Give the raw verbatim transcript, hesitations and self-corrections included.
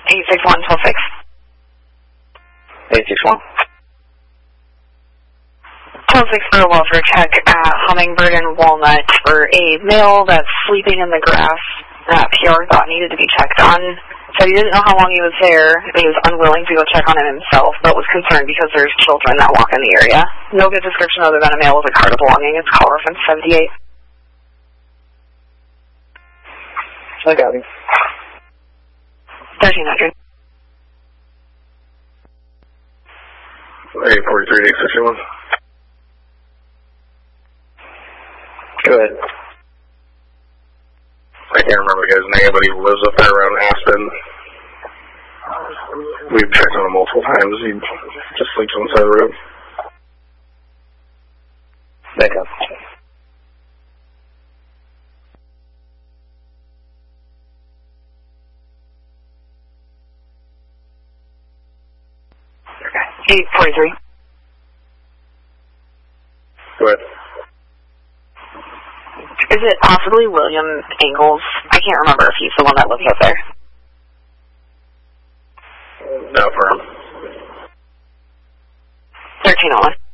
eight six one, twelve six. eight six one. twelve six for a welfare check at Hummingbird and Walnut for a male that's sleeping in the grass that P R thought needed to be checked on. So he didn't know how long he was there, and he was unwilling to go check on him himself, but was concerned because there's children that walk in the area. No good description other than a male with a card of belonging. It's call reference seventy-eight. I got him. thirteen hundred. eight forty-three, eight sixty-one. Go ahead. I can't remember the guy's name, but he lives up there around Aspen. We've checked on him multiple times. He just sleeps on the side of the road. Back up. eight forty-three. Go ahead. Is it possibly William Ingalls? I can't remember if he's the one that lives up there. No, for him. thirteen oh one.